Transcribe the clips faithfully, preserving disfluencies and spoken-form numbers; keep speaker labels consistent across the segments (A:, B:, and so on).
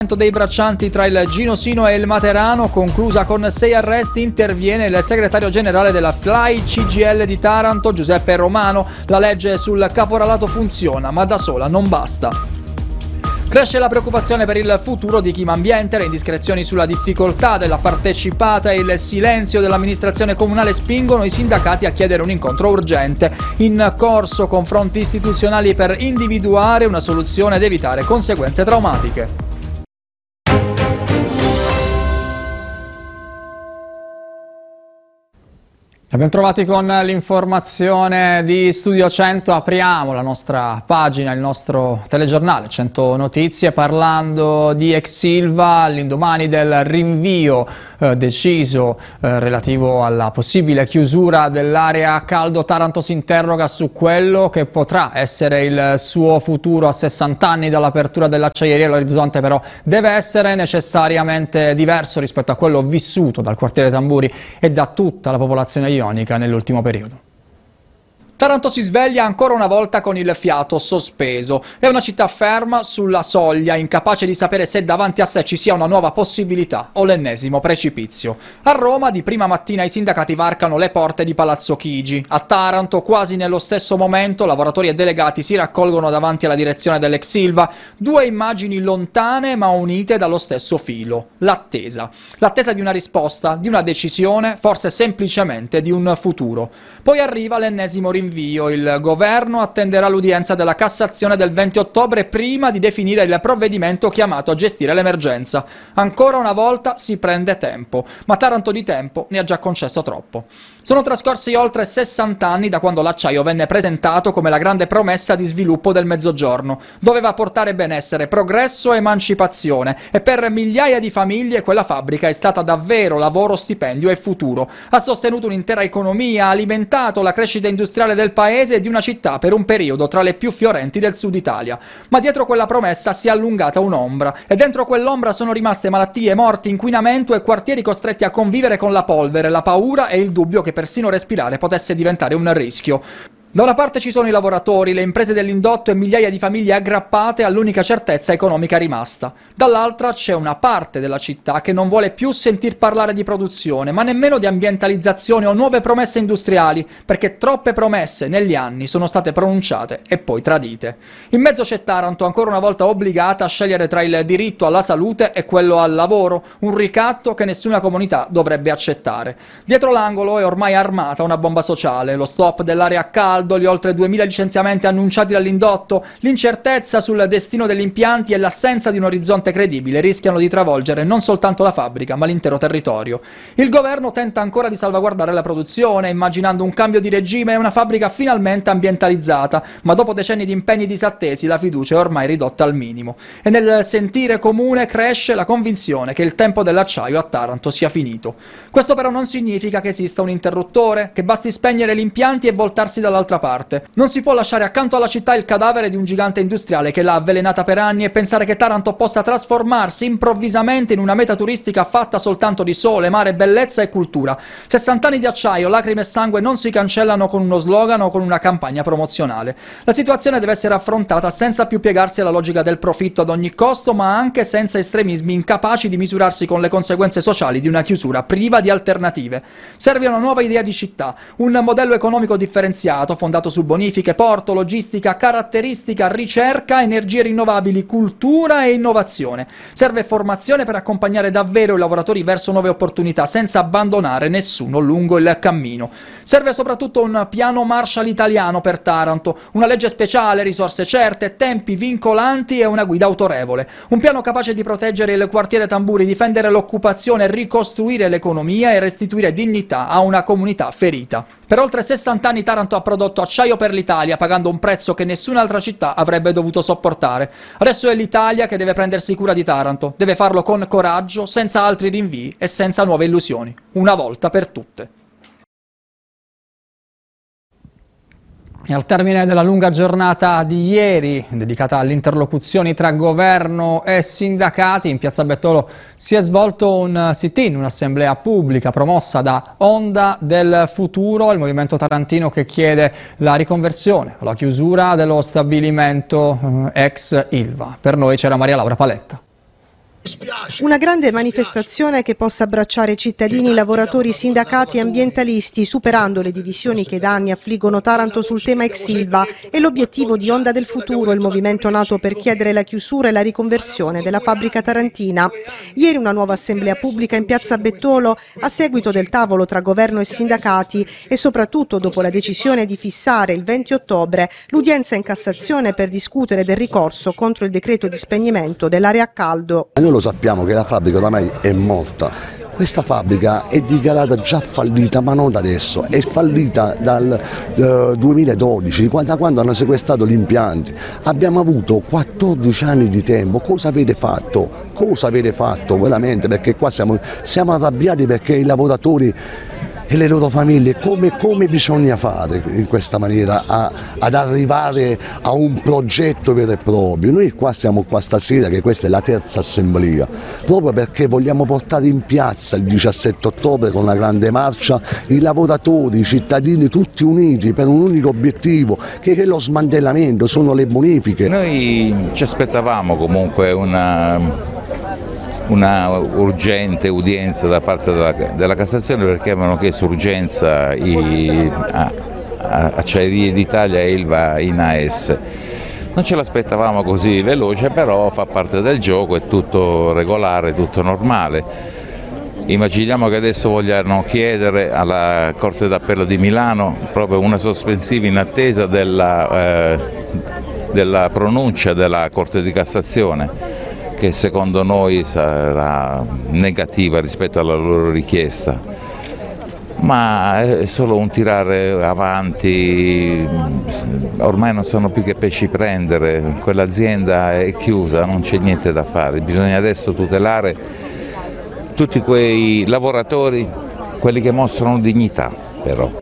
A: Dei braccianti tra il Ginosino e il Materano, conclusa con sei arresti, interviene il segretario generale della Fly C G I L di Taranto, Giuseppe Romano. La legge sul caporalato funziona, ma da sola non basta. Cresce la preoccupazione per il futuro di Chimambiente, le indiscrezioni sulla difficoltà della partecipata e il silenzio dell'amministrazione comunale spingono i sindacati a chiedere un incontro urgente. In corso confronti istituzionali per individuare una soluzione ed evitare conseguenze traumatiche. Ben trovati con l'informazione di Studio cento. Apriamo la nostra pagina, il nostro telegiornale cento Notizie, parlando di ex Ilva all'indomani del rinvio eh, deciso eh, relativo alla possibile chiusura dell'area a caldo. Taranto si interroga su quello che potrà essere il suo futuro a sessanta anni dall'apertura dell'acciaieria. L'orizzonte però deve essere necessariamente diverso rispetto a quello vissuto dal quartiere Tamburi e da tutta la popolazione ionica nell'ultimo periodo. Taranto si sveglia ancora una volta con il fiato sospeso. È una città ferma sulla soglia, incapace di sapere se davanti a sé ci sia una nuova possibilità o l'ennesimo precipizio. A Roma di prima mattina i sindacati varcano le porte di Palazzo Chigi. A Taranto, quasi nello stesso momento, lavoratori e delegati si raccolgono davanti alla direzione dell'ex Ilva. Due immagini lontane ma unite dallo stesso filo. L'attesa. L'attesa di una risposta, di una decisione, forse semplicemente di un futuro. Poi arriva l'ennesimo rinvio. Il governo attenderà l'udienza della Cassazione del venti ottobre prima di definire il provvedimento chiamato a gestire l'emergenza. Ancora una volta si prende tempo, ma Taranto di tempo ne ha già concesso troppo. Sono trascorsi oltre sessanta anni da quando l'acciaio venne presentato come la grande promessa di sviluppo del Mezzogiorno. Doveva portare benessere, progresso e emancipazione, e per migliaia di famiglie quella fabbrica è stata davvero lavoro, stipendio e futuro. Ha sostenuto un'intera economia, ha alimentato la crescita industriale del paese e di una città per un periodo tra le più fiorenti del sud Italia. Ma dietro quella promessa si è allungata un'ombra, e dentro quell'ombra sono rimaste malattie, morti, inquinamento e quartieri costretti a convivere con la polvere, la paura e il dubbio che persino respirare potesse diventare un rischio. Da una parte ci sono i lavoratori, le imprese dell'indotto e migliaia di famiglie aggrappate all'unica certezza economica rimasta. Dall'altra c'è una parte della città che non vuole più sentir parlare di produzione, ma nemmeno di ambientalizzazione o nuove promesse industriali, perché troppe promesse negli anni sono state pronunciate e poi tradite. In mezzo c'è Taranto, ancora una volta obbligata a scegliere tra il diritto alla salute e quello al lavoro, un ricatto che nessuna comunità dovrebbe accettare. Dietro l'angolo è ormai armata una bomba sociale, lo stop dell'area a caldo, gli oltre duemila licenziamenti annunciati dall'indotto, l'incertezza sul destino degli impianti e l'assenza di un orizzonte credibile rischiano di travolgere non soltanto la fabbrica ma l'intero territorio. Il governo tenta ancora di salvaguardare la produzione, immaginando un cambio di regime e una fabbrica finalmente ambientalizzata, ma dopo decenni di impegni disattesi la fiducia è ormai ridotta al minimo. E nel sentire comune cresce la convinzione che il tempo dell'acciaio a Taranto sia finito. Questo però non significa che esista un interruttore, che basti spegnere gli impianti e voltarsi dall'altra parte. Non si può lasciare accanto alla città il cadavere di un gigante industriale che l'ha avvelenata per anni e pensare che Taranto possa trasformarsi improvvisamente in una meta turistica fatta soltanto di sole, mare, bellezza e cultura. sessanta anni di acciaio, lacrime e sangue non si cancellano con uno slogan o con una campagna promozionale. La situazione deve essere affrontata senza più piegarsi alla logica del profitto ad ogni costo, ma anche senza estremismi incapaci di misurarsi con le conseguenze sociali di una chiusura priva di alternative. Serve una nuova idea di città, un modello economico differenziato, fondato su bonifiche, porto, logistica, caratteristica, ricerca, energie rinnovabili, cultura e innovazione. Serve formazione per accompagnare davvero i lavoratori verso nuove opportunità, senza abbandonare nessuno lungo il cammino. Serve soprattutto un piano Marshall italiano per Taranto, una legge speciale, risorse certe, tempi vincolanti e una guida autorevole. Un piano capace di proteggere il quartiere Tamburi, difendere l'occupazione, ricostruire l'economia e restituire dignità a una comunità ferita. Per oltre sessanta anni Taranto ha prodotto acciaio per l'Italia, pagando un prezzo che nessun'altra città avrebbe dovuto sopportare. Adesso è l'Italia che deve prendersi cura di Taranto. Deve farlo con coraggio, senza altri rinvii e senza nuove illusioni. Una volta per tutte. E al termine della lunga giornata di ieri, dedicata alle interlocuzioni tra governo e sindacati, in Piazza Bettolo si è svolto un sit-in, un'assemblea pubblica promossa da Onda del Futuro, il movimento tarantino che chiede la riconversione o la chiusura dello stabilimento ex Ilva. Per noi c'era Maria Laura Paletta.
B: Una grande manifestazione che possa abbracciare cittadini, lavoratori, sindacati e ambientalisti, superando le divisioni che da anni affliggono Taranto sul tema ex Ilva e l'obiettivo di Onda del Futuro, il movimento nato per chiedere la chiusura e la riconversione della fabbrica tarantina. Ieri una nuova assemblea pubblica in piazza Bettolo a seguito del tavolo tra governo e sindacati e soprattutto dopo la decisione di fissare il venti ottobre l'udienza in Cassazione per discutere del ricorso contro il decreto di spegnimento dell'area a caldo.
C: Noi lo sappiamo che la fabbrica oramai è morta. Questa fabbrica è dichiarata già fallita, ma non da adesso, è fallita dal eh, duemiladodici, da quando hanno sequestrato gli impianti. Abbiamo avuto quattordici anni di tempo. Cosa avete fatto? Cosa avete fatto veramente? Perché qua siamo, siamo arrabbiati perché i lavoratori e le loro famiglie, come, come bisogna fare in questa maniera a, ad arrivare a un progetto vero e proprio. Noi qua siamo qua stasera, che questa è la terza assemblea, proprio perché vogliamo portare in piazza il diciassette ottobre con una grande marcia i lavoratori, i cittadini tutti uniti per un unico obiettivo, che è lo smantellamento, sono le bonifiche.
D: Noi ci aspettavamo comunque una... una urgente udienza da parte della, della Cassazione, perché avevano chiesto urgenza i, a, a Acciaierie d'Italia e Ilva in A S. Non ce l'aspettavamo così veloce, però fa parte del gioco, è tutto regolare, tutto normale. Immaginiamo che adesso vogliano chiedere alla Corte d'Appello di Milano proprio una sospensiva in attesa della, eh, della pronuncia della Corte di Cassazione, che secondo noi sarà negativa rispetto alla loro richiesta, ma è solo un tirare avanti, ormai non sono più che pesci prendere, quell'azienda è chiusa, non c'è niente da fare, bisogna adesso tutelare tutti quei lavoratori, quelli che mostrano dignità però.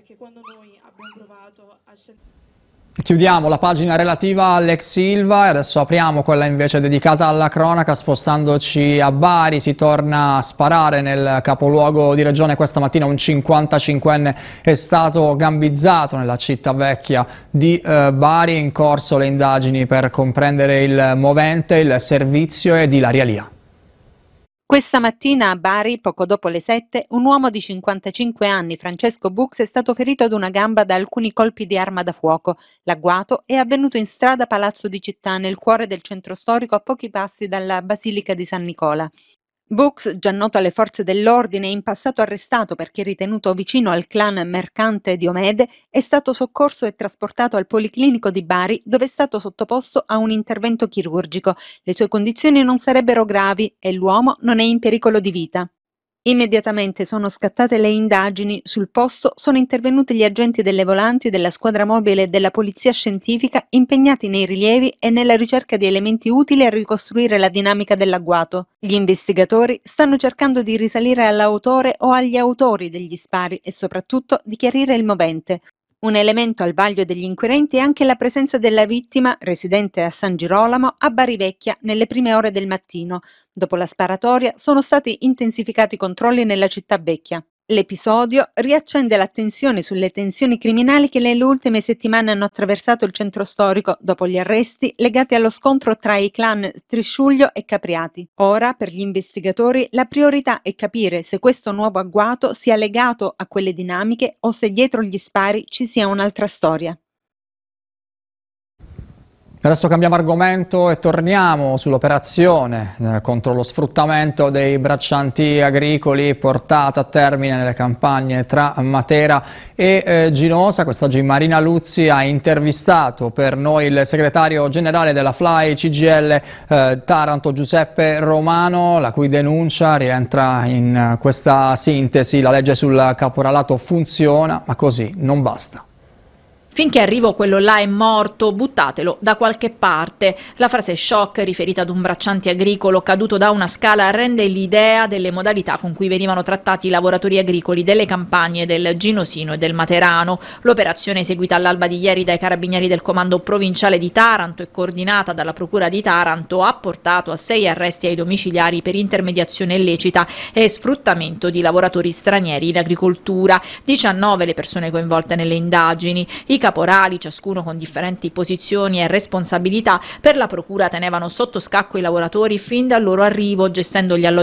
A: Chiudiamo la pagina relativa all'ex Ilva e adesso apriamo quella invece dedicata alla cronaca, spostandoci a Bari. Si torna a sparare nel capoluogo di regione. Questa mattina un cinquantacinquenne è stato gambizzato nella città vecchia di eh, Bari. In corso le indagini per comprendere il movente. Il servizio è di Ilaria Lia.
E: Questa mattina a Bari, poco dopo le sette, un uomo di cinquantacinque anni, Francesco Bux, è stato ferito ad una gamba da alcuni colpi di arma da fuoco. L'agguato è avvenuto in strada Palazzo di Città, nel cuore del centro storico, a pochi passi dalla Basilica di San Nicola. Bux, già noto alle forze dell'ordine e in passato arrestato perché ritenuto vicino al clan mercante Diomede, è stato soccorso e trasportato al Policlinico di Bari, dove è stato sottoposto a un intervento chirurgico. Le sue condizioni non sarebbero gravi e l'uomo non è in pericolo di vita. Immediatamente sono scattate le indagini. Sul posto sono intervenuti gli agenti delle volanti della squadra mobile e della polizia scientifica, impegnati nei rilievi e nella ricerca di elementi utili a ricostruire la dinamica dell'agguato. Gli investigatori stanno cercando di risalire all'autore o agli autori degli spari e soprattutto di chiarire il movente. Un elemento al vaglio degli inquirenti è anche la presenza della vittima, residente a San Girolamo, a Bari Vecchia, nelle prime ore del mattino. Dopo la sparatoria sono stati intensificati i controlli nella città vecchia. L'episodio riaccende l'attenzione sulle tensioni criminali che nelle ultime settimane hanno attraversato il centro storico dopo gli arresti legati allo scontro tra i clan Strisciuglio e Capriati. Ora, per gli investigatori, la priorità è capire se questo nuovo agguato sia legato a quelle dinamiche o se dietro gli spari ci sia un'altra storia.
A: Adesso cambiamo argomento e torniamo sull'operazione eh, contro lo sfruttamento dei braccianti agricoli portata a termine nelle campagne tra Matera e eh, Ginosa. Quest'oggi Marina Luzzi ha intervistato per noi il segretario generale della F L A I C G I L eh, Taranto, Giuseppe Romano, la cui denuncia rientra in eh, questa sintesi: la legge sul caporalato funziona, ma così non basta.
F: Finché arrivo quello là è morto, buttatelo da qualche parte. La frase shock riferita ad un bracciante agricolo caduto da una scala rende l'idea delle modalità con cui venivano trattati i lavoratori agricoli delle campagne del Ginosino e del Materano. L'operazione, eseguita all'alba di ieri dai carabinieri del comando provinciale di Taranto e coordinata dalla procura di Taranto, ha portato a sei arresti ai domiciliari per intermediazione illecita e sfruttamento di lavoratori stranieri in agricoltura. diciannove le persone coinvolte nelle indagini. I caporali, ciascuno con differenti posizioni e responsabilità, per la procura tenevano sotto scacco i lavoratori fin dal loro arrivo, gestendo gli alloggi